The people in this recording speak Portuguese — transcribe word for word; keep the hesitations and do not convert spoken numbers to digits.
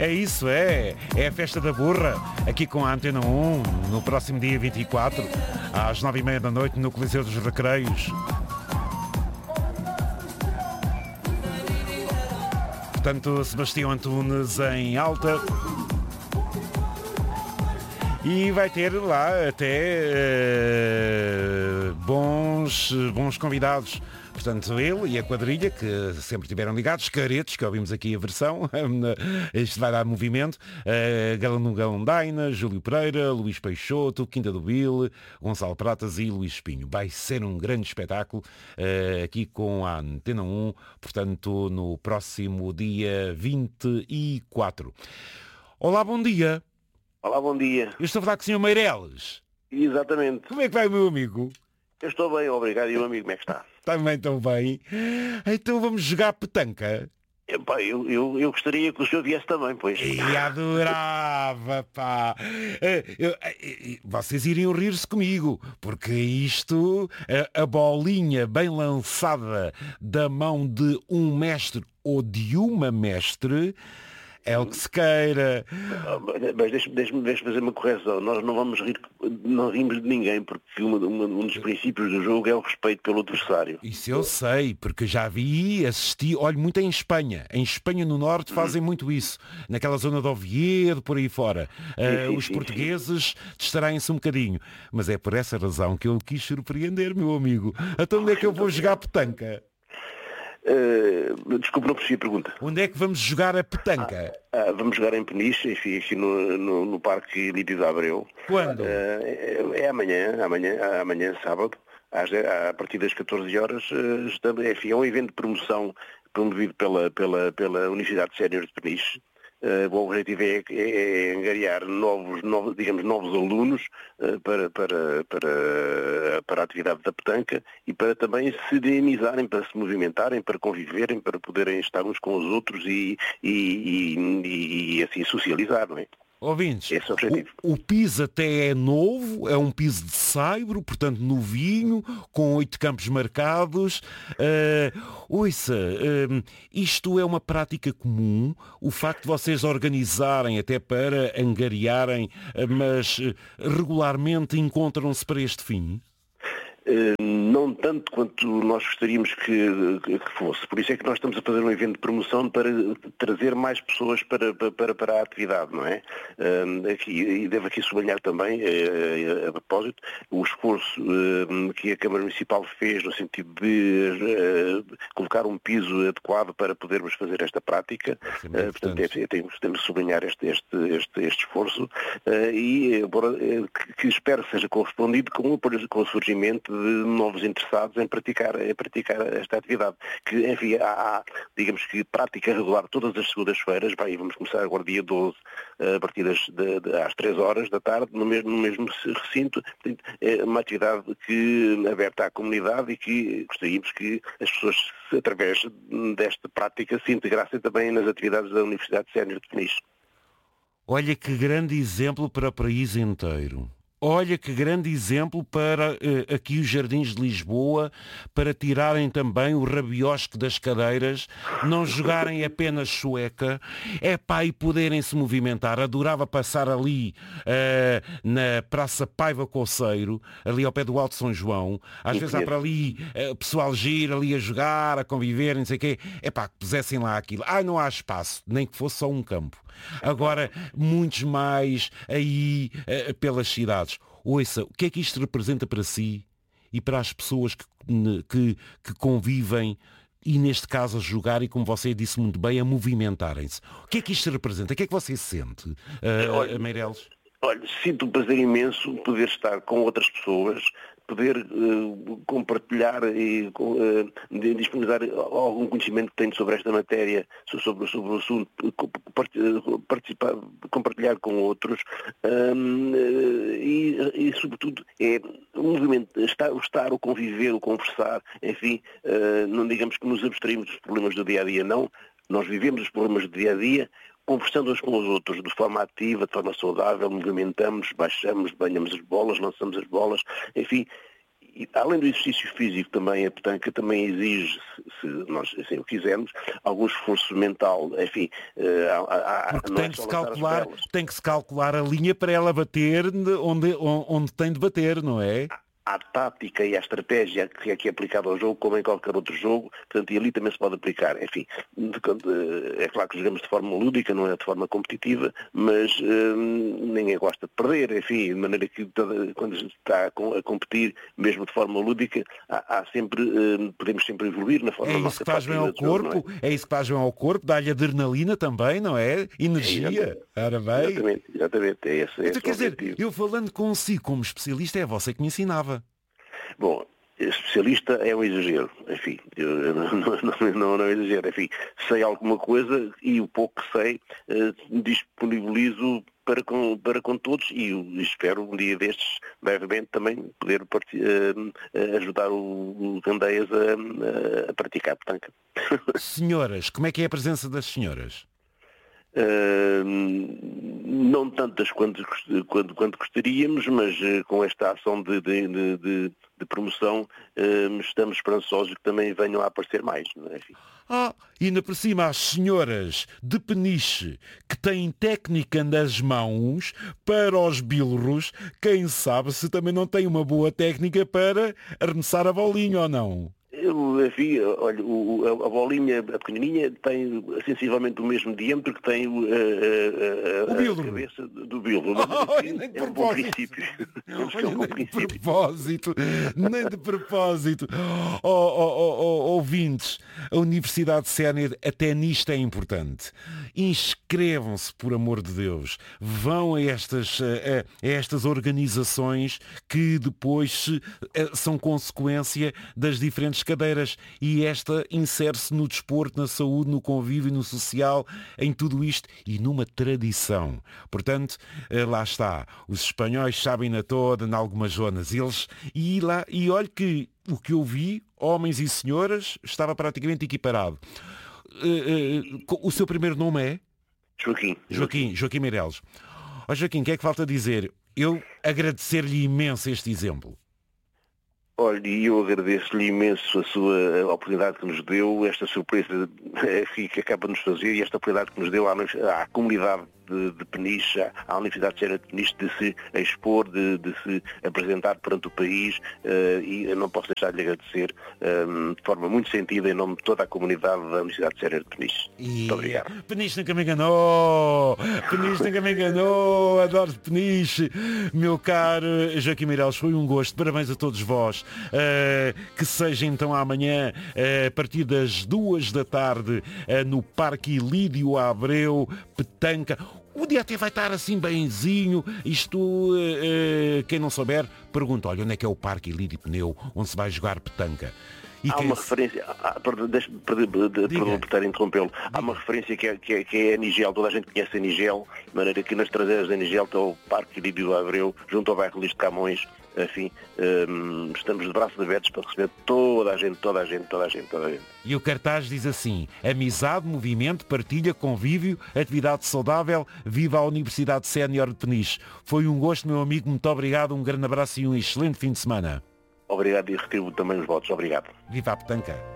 É isso, é. É a festa da burra, aqui com a Antena um, no próximo dia vinte e quatro, às nove e meia da noite, no Coliseu dos Recreios. Portanto, Sebastião Antunes em alta. E vai ter lá até uh, bons, bons convidados. Portanto, ele e a quadrilha, que sempre estiveram ligados, Caretos, que ouvimos aqui a versão, isto vai dar movimento, uh, Galão Galandaina, Júlio Pereira, Luís Peixoto, Quinta do Vil, Gonçalo Pratas e Luís Espinho. Vai ser um grande espetáculo uh, aqui com a Antena um, portanto, no próximo dia vinte e quatro. Olá, bom dia. Olá, bom dia. Eu estou a falar com o senhor Meireles. Exatamente. Como é que vai, meu amigo? Eu estou bem, obrigado. E o amigo, como é que está? Também tão bem. Então vamos jogar petanca. Epá, eu, eu, eu gostaria que o senhor viesse também, pois. E adorava, pá. Eu, eu, vocês iriam rir-se comigo, porque isto, a, a bolinha bem lançada da mão de um mestre ou de uma mestre, é o que se queira. Mas deixe-me deixe deixe fazer uma correção. Nós não vamos rir, não rimos de ninguém, porque uma, uma, um dos princípios do jogo é o respeito pelo adversário. Isso eu sei, porque já vi, assisti, olho muito em Espanha. Em Espanha, no Norte, fazem muito isso. Naquela zona de Oviedo, por aí fora. Sim, uh, sim, os sim, portugueses distraem-se um bocadinho. Mas é por essa razão que eu quis surpreender, meu amigo. Então onde é que eu vou jogar petanca? Uh, desculpe, não percebi a pergunta. Onde é que vamos jogar a petanca? Ah, ah, vamos jogar em Peniche, enfim, aqui no, no, no Parque Lídios Abreu. Quando? Uh, é, é amanhã, amanhã, amanhã, sábado, às, a partir das catorze horas. Uh, estamos, enfim, é um evento de promoção promovido pela, pela, pela Universidade Sénior de Peniche. Uh, o objetivo é, é, é angariar novos, novos, digamos, novos alunos uh, para, para, para, para a atividade da petanca e para também se dinamizarem, para se movimentarem, para conviverem, para poderem estar uns com os outros e, e, e, e assim socializar, não é? Ouvintes, Esse é o objetivo. O, o piso até é novo, é um piso de saibro, portanto novinho, com oito campos marcados. Uh, ouça, uh, isto é uma prática comum, o facto de vocês organizarem até para angariarem, uh, mas uh, regularmente encontram-se para este fim? Uh, não tanto quanto nós gostaríamos que, que fosse. Por isso é que nós estamos a fazer um evento de promoção para trazer mais pessoas para, para, para a atividade, não é? Uh, aqui, e devo aqui sublinhar também, uh, a propósito, o esforço uh, que a Câmara Municipal fez no sentido de uh, colocar um piso adequado para podermos fazer esta prática. Uh, portanto, é, é, temos, temos de sublinhar este, este, este, este esforço uh, e uh, que, que espero seja correspondido com, com o surgimento de novos interessados em praticar, em praticar esta atividade. Que, enfim, há, digamos que prática regular todas as segundas-feiras, vai, vamos começar agora dia doze, a partir das, de, de, às três horas da tarde, no mesmo, no mesmo recinto. Portanto, é uma atividade que, aberta à comunidade e que gostaríamos que as pessoas, através desta prática, se integrassem também nas atividades da Universidade Sénior de Peniche. Olha que grande exemplo para o país inteiro. Olha que grande exemplo para uh, aqui os Jardins de Lisboa, para tirarem também o rabiosque das cadeiras, não jogarem apenas sueca, é pá, e poderem se movimentar. Adorava passar ali uh, na Praça Paiva Coceiro, ali ao pé do Alto São João. Às vezes há para ali uh, pessoal gira ali a jogar, a conviver, não sei o quê. É pá, que pusessem lá aquilo. Ah, não há espaço, nem que fosse só um campo. Agora, muitos mais aí uh, pelas cidades. Ouça, o que é que isto representa para si e para as pessoas que, que, que convivem e, neste caso, a jogar e, como você disse muito bem, a movimentarem-se? O que é que isto representa? O que é que você sente, uh, olha, Meireles? Olha, sinto um prazer imenso poder estar com outras pessoas, poder uh, compartilhar e uh, disponibilizar algum conhecimento que tenho sobre esta matéria, sobre, sobre o assunto, participar, compartilhar com outros um, e, e, sobretudo, é o movimento, estar, o estar, o conviver, o conversar, enfim, uh, não digamos que nos abstraímos dos problemas do dia-a-dia, não. Nós vivemos os problemas do dia-a-dia, conversando uns com os outros de forma ativa, de forma saudável, movimentamos, baixamos, banhamos as bolas, lançamos as bolas, enfim, e, além do exercício físico também, a petanca também exige, se, se nós assim o quisermos, algum esforço mental, enfim, uh, há, há, Porque não tem é que, só se lançar as calcular, velas. tem que se calcular a linha para ela bater onde, onde tem de bater, não é? Há tática e a estratégia que é aqui aplicada ao jogo, como em qualquer outro jogo, portanto, e ali também se pode aplicar. Enfim, é claro que jogamos de forma lúdica, não é de forma competitiva, mas hum, ninguém gosta de perder, enfim, de maneira que toda, quando se está a competir, mesmo de forma lúdica, há, há sempre, hum, podemos sempre evoluir na forma É da isso nossa que faz bem partida ao de jogo, não corpo, é? é isso que faz bem ao corpo, dá-lhe adrenalina também, não é? Energia, ora bem. Exatamente, exatamente, é esse, é Então esse quer o dizer, objetivo. eu falando consigo como especialista, é você que me ensinava. Bom, especialista é um exagero, enfim, eu não, não, não, não exagero, enfim, sei alguma coisa e o pouco que sei eh, disponibilizo para com, para com todos e eu espero um dia destes, brevemente, também poder parti- eh, ajudar o, o Candeias a, a praticar petanca. Senhoras, como é que é a presença das senhoras? Uh, não tantas quanto, quanto, quanto gostaríamos, mas uh, com esta ação de, de, de, de, de promoção uh, estamos esperançosos que também venham a aparecer mais. Não é? Enfim. Ah, e ainda por cima as senhoras de Peniche que têm técnica nas mãos para os bilros, quem sabe se também não têm uma boa técnica para arremessar a bolinha ou não? Eu, enfim, olha, o, a, a bolinha, a pequenininha, tem sensivelmente o mesmo diâmetro que tem uh, uh, uh, O bilro. a cabeça do bilro. Oh, Mas, enfim, nem de é um bom propósito. princípio. Temos que é Olha, um bom nem de princípio. propósito, nem de propósito. Oh, oh, oh, oh, ouvintes, a Universidade Sénior até nisto é importante. Inscrevam-se, por amor de Deus. Vão a estas, a, a estas organizações que depois se, a, são consequência das diferentes cadeiras. E esta insere-se no desporto, na saúde, no convívio, no social, em tudo isto e numa tradição. Portanto, lá está. Os espanhóis sabem na toda, em algumas zonas. Eles, e lá, e olha que o que eu vi, homens e senhoras, estava praticamente equiparado. Uh, uh, o seu primeiro nome é? Joaquim. Joaquim, Joaquim Meireles. Ó Joaquim, o que é que falta dizer? Eu agradecer-lhe imenso este exemplo. Olha, e eu agradeço-lhe imenso a sua a oportunidade que nos deu, esta surpresa que acaba de nos fazer e esta oportunidade que nos deu à, à comunidade de, de Peniche, à Universidade Sénior de Peniche, de se expor, de, de se apresentar perante o país uh, e eu não posso deixar de lhe agradecer um, de forma muito sentida em nome de toda a comunidade da Universidade Sénior de Peniche. E... Muito obrigado. Peniche nunca me enganou! Peniche nunca me enganou! Adoro Peniche! Meu caro Joaquim Meireles, foi um gosto. Parabéns a todos vós. Uh, que seja então amanhã, uh, a partir das duas da tarde, uh, no Parque Ilídio Abreu, petanca. O dia até vai estar assim benzinho. Isto, uh, uh, quem não souber, pergunta, olha, onde é que é o Parque Ilídio Pneu, onde se vai jogar petanca? E há quem... uma referência, há, perdão, deixa, perdão, perdão por estar a interrompê-lo, há uma referência que é, que, é, que é a Nigel, toda a gente conhece a Nigel, de maneira que nas traseiras da Nigel está o Parque Ilídio Abreu, junto ao bairro Luís de Camões, enfim, um, estamos de braços abertos para receber toda a gente, toda a gente, toda a gente, toda a gente. E o cartaz diz assim: amizade, movimento, partilha, convívio, atividade saudável, viva a Universidade Sénior de Peniche. Foi um gosto, meu amigo, muito obrigado, um grande abraço e um excelente fim de semana. Obrigado e retribuo também os votos. Obrigado. Viva a petanca!